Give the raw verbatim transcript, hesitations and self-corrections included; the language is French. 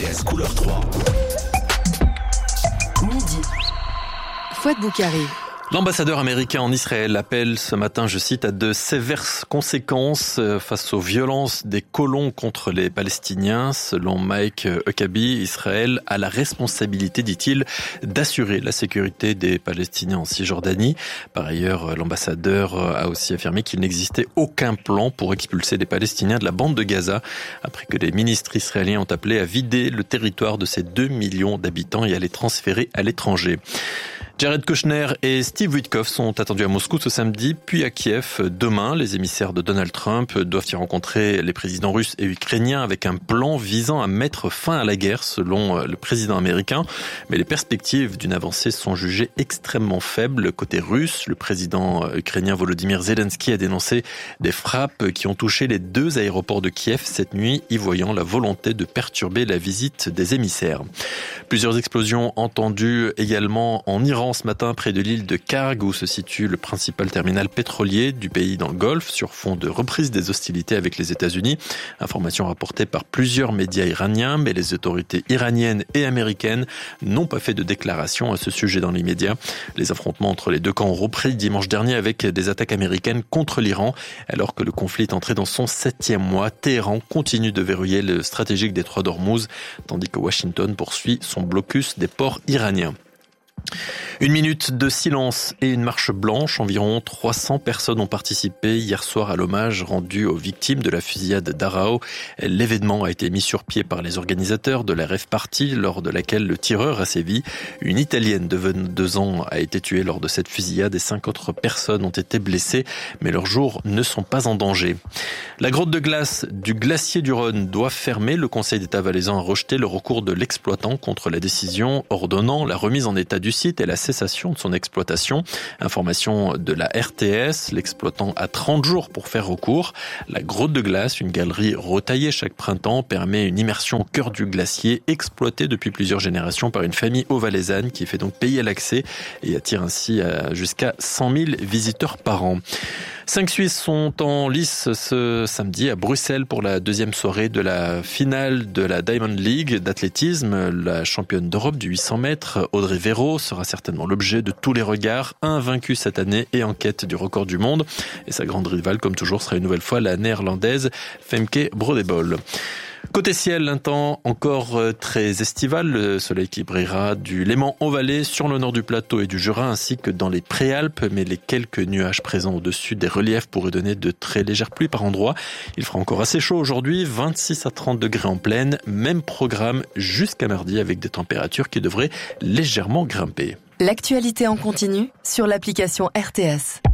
R T S couleur trois. Midi. Fouad Boukari. L'ambassadeur américain en Israël appelle ce matin, je cite, à de sévères conséquences face aux violences des colons contre les Palestiniens. Selon Mike Huckabee, Israël a la responsabilité, dit-il, d'assurer la sécurité des Palestiniens en Cisjordanie. Par ailleurs, l'ambassadeur a aussi affirmé qu'il n'existait aucun plan pour expulser les Palestiniens de la bande de Gaza, après que les ministres israéliens ont appelé à vider le territoire de ces deux millions d'habitants et à les transférer à l'étranger. Jared Kushner et Steve Witkoff sont attendus à Moscou ce samedi, puis à Kiev demain. Les émissaires de Donald Trump doivent y rencontrer les présidents russes et ukrainiens avec un plan visant à mettre fin à la guerre, selon le président américain. Mais les perspectives d'une avancée sont jugées extrêmement faibles. Côté russe, le président ukrainien Volodymyr Zelensky a dénoncé des frappes qui ont touché les deux aéroports de Kiev cette nuit, y voyant la volonté de perturber la visite des émissaires. Plusieurs explosions entendues également en Iran ce matin près de l'île de Karg où se situe le principal terminal pétrolier du pays dans le Golfe sur fond de reprise des hostilités avec les États-Unis. Information rapportée par plusieurs médias iraniens, mais les autorités iraniennes et américaines n'ont pas fait de déclaration à ce sujet dans l'immédiat. Les affrontements entre les deux camps ont repris dimanche dernier avec des attaques américaines contre l'Iran. Alors que le conflit est entré dans son septième mois, Téhéran continue de verrouiller le stratégique détroit d'Ormuz, tandis que Washington poursuit son blocus des ports iraniens. Une minute de silence et une marche blanche. Environ trois cents personnes ont participé hier soir à l'hommage rendu aux victimes de la fusillade d'Arao. L'événement a été mis sur pied par les organisateurs de la rave party, lors de laquelle le tireur a sévi. Une Italienne de vingt-deux ans a été tuée lors de cette fusillade et cinq autres personnes ont été blessées, mais leurs jours ne sont pas en danger. La grotte de glace du glacier du Rhône doit fermer. Le Conseil d'État valaisan a rejeté le recours de l'exploitant contre la décision ordonnant la remise en état du site et la cessation de son exploitation. Information de la R T S, l'exploitant a trente jours pour faire recours. La grotte de glace, une galerie retaillée chaque printemps, permet une immersion au cœur du glacier, exploitée depuis plusieurs générations par une famille haut-valaisanne qui fait donc payer l'accès et attire ainsi jusqu'à cent mille visiteurs par an. Cinq Suisses sont en lice ce samedi à Bruxelles pour la deuxième soirée de la finale de la Diamond League d'athlétisme. La championne d'Europe du huit cents mètres, Audrey Véro, sera certainement l'objet de tous les regards, invaincue cette année et en quête du record du monde. Et sa grande rivale, comme toujours, sera une nouvelle fois la néerlandaise Femke Brodebol. Côté ciel, un temps encore très estival, le soleil qui brillera du Léman-Haut-Valais sur le nord du plateau et du Jura ainsi que dans les Préalpes, mais les quelques nuages présents au-dessus des reliefs pourraient donner de très légères pluies par endroits. Il fera encore assez chaud aujourd'hui, vingt-six à trente degrés en plaine, même programme jusqu'à mardi avec des températures qui devraient légèrement grimper. L'actualité en continu sur l'application R T S.